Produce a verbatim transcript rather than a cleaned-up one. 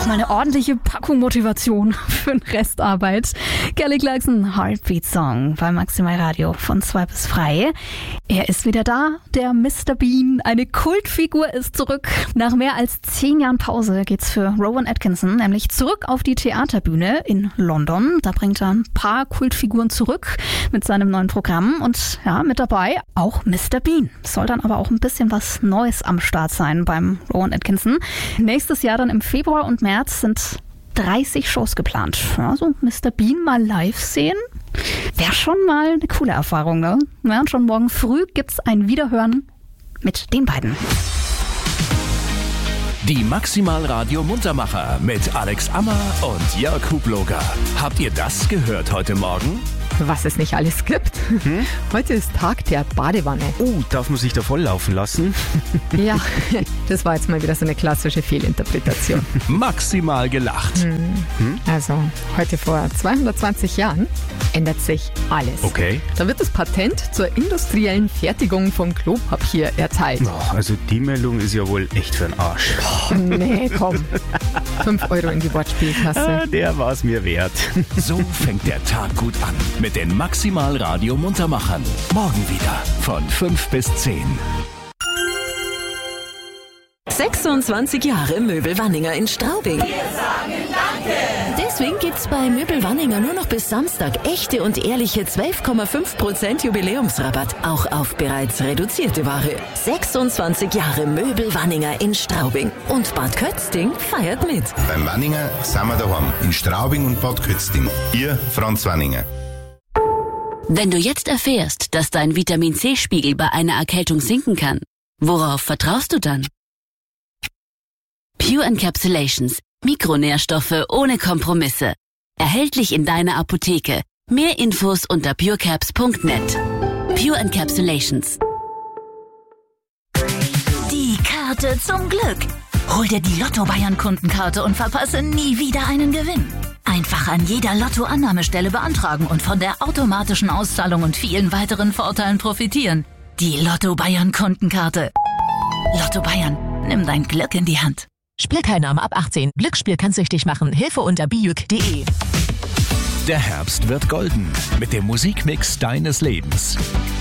mal eine ordentliche Packung Motivation für den Restarbeit. Kelly Clarkson, Heartbeat Song bei Maximal Radio von zwei bis frei. Er ist wieder da, der Mister Bean. Eine Kultfigur ist zurück. Nach mehr als zehn Jahren Pause geht's für Rowan Atkinson nämlich zurück auf die Theaterbühne in London. Da bringt er ein paar Kultfiguren zurück mit seinem neuen Programm. Und ja, mit dabei auch Mister Bean. Soll dann aber auch ein bisschen was Neues am Start sein beim Rowan Atkinson. Nächstes Jahr dann im Februar und März sind dreißig Shows geplant. Ja, so Mister Bean mal live sehen, wäre schon mal eine coole Erfahrung, ne? Ja, und schon morgen früh gibt's ein Wiederhören mit den beiden. Die Maximal Radio Muntermacher mit Alex Ammer und Jörg Hubloger. Habt ihr das gehört heute Morgen? Was es nicht alles gibt. Hm? Heute ist Tag der Badewanne. Oh, darf man sich da volllaufen lassen? Ja, das war jetzt mal wieder so eine klassische Fehlinterpretation. Maximal gelacht. Hm. Hm? Also, heute vor zweihundertzwanzig Jahren ändert sich alles. Okay. Da wird das Patent zur industriellen Fertigung von Klopapier erteilt. Oh, also die Meldung ist ja wohl echt für den Arsch. Oh, nee, komm. Fünf Euro in die Wortspielkasse. Ah, der war's mir wert. So fängt der Tag gut an. Mit den Maximal Radio Muntermachern. Morgen wieder von fünf bis zehn. sechsundzwanzig Jahre Möbel Wanninger in Straubing. Wir sagen Danke! Deswegen gibt's bei Möbel Wanninger nur noch bis Samstag echte und ehrliche zwölf Komma fünf Prozent Jubiläumsrabatt. Auch auf bereits reduzierte Ware. sechsundzwanzig Jahre Möbel Wanninger in Straubing. Und Bad Kötzting feiert mit. Beim Wanninger sind wir daheim. In Straubing und Bad Kötzting. Ihr Franz Wanninger. Wenn du jetzt erfährst, dass dein Vitamin-C-Spiegel bei einer Erkältung sinken kann, worauf vertraust du dann? Pure Encapsulations. Mikronährstoffe ohne Kompromisse. Erhältlich in deiner Apotheke. Mehr Infos unter purecaps punkt net. Pure Encapsulations. Die Karte zum Glück. Hol dir die Lotto-Bayern-Kundenkarte und verpasse nie wieder einen Gewinn. Einfach an jeder Lotto-Annahmestelle beantragen und von der automatischen Auszahlung und vielen weiteren Vorteilen profitieren. Die Lotto-Bayern-Kundenkarte. Lotto Bayern, nimm dein Glück in die Hand. Spielteilnahme ab achtzehn. Glücksspiel kann süchtig machen. Hilfe unter bijuk punkt de. Der Herbst wird golden mit dem Musikmix deines Lebens.